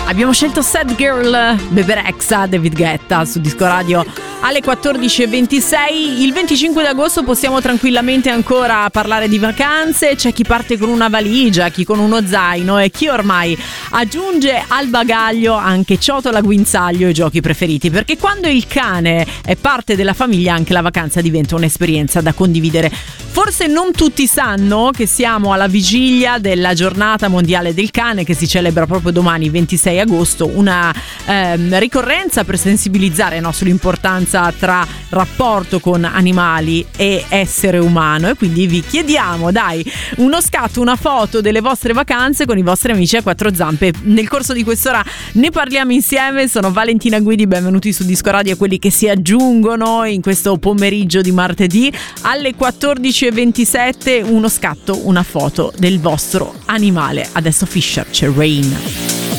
Abbiamo scelto Sad Girl, Bebe Rexha, David Guetta su Disco Radio alle 14.26. Il 25 d'agosto possiamo tranquillamente ancora parlare di vacanze. C'è chi parte con una valigia, chi con uno zaino e chi ormai aggiunge al bagaglio anche ciotola, guinzaglio e giochi preferiti, perché quando il cane è parte della famiglia anche la vacanza diventa un'esperienza da condividere. Forse non tutti sanno che siamo alla vigilia della giornata mondiale del cane che si celebra proprio domani 26 agosto, una ricorrenza per sensibilizzare sull'importanza tra rapporto con animali e essere umano, e quindi vi chiediamo uno scatto, una foto delle vostre vacanze con i vostri amici a quattro zampe. Nel corso di quest'ora ne parliamo insieme. Sono Valentina Guidi, benvenuti su Disco Radio a quelli che si aggiungono in questo pomeriggio di martedì alle 14.27. Uno scatto, una foto del vostro animale. Adesso Fisher, c'è Rain.